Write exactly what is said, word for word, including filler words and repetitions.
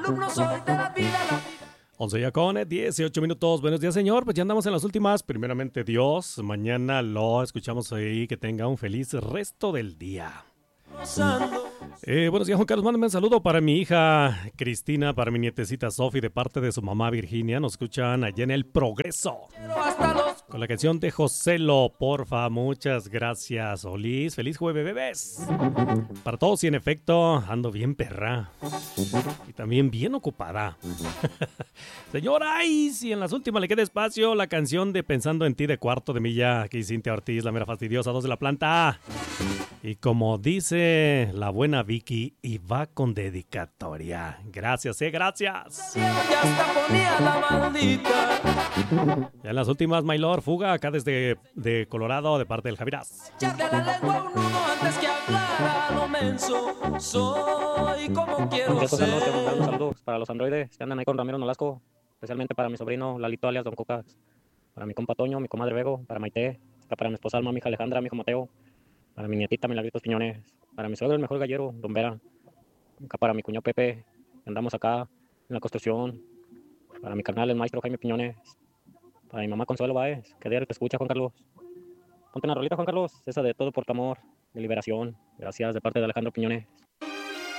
alumno soy de la vida, la vida. once ya con dieciocho minutos. Buenos días, señor. Pues ya andamos en las últimas. Primeramente, Dios. Mañana lo escuchamos ahí. Que tenga un feliz resto del día. Eh, buenos días, Juan Carlos. Mándame un saludo para mi hija Cristina, para mi nietecita Sofi, de parte de su mamá Virginia. Nos escuchan allá en El Progreso. Con la canción de Joselo, porfa. Muchas gracias, Olis. Feliz jueves, bebés. Para todos, y en efecto, ando bien perra. Y también bien ocupada. Señora, ay, si en las últimas le queda espacio, la canción de Pensando en ti de Cuarto de Milla. Aquí Cintia Ortiz, la mera fastidiosa, dos de la planta. Y como dice la buena Vicky, y va con dedicatoria. Gracias, eh, gracias. Ya hasta ponía la maldita. Ya en las últimas, My Lord, fuga acá desde de Colorado, de parte del Javiraz. Echarle a la lengua a un nudo antes que hablar a lo menso. Soy como quiero Yo, ser. Carlos, te mando saludos para los androides que andan ahí con Ramiro Nolasco, especialmente para mi sobrino Lalito alias Don Cucas, para mi compa Toño, mi comadre Bego, para Maite, para mi esposa Alma, mi hija Alejandra, mi hijo Mateo, para mi nietita Milagritos Piñones, para mi suegro el mejor gallero, Don Vera, acá para mi cuñado Pepe, que andamos acá en la construcción, para mi carnal el maestro Jaime Piñones, para mi mamá Consuelo Báez, que diario te escucha, Juan Carlos. Ponte una rolita, Juan Carlos, esa de Todo por tu amor, de liberación. Gracias, de parte de Alejandro Piñones.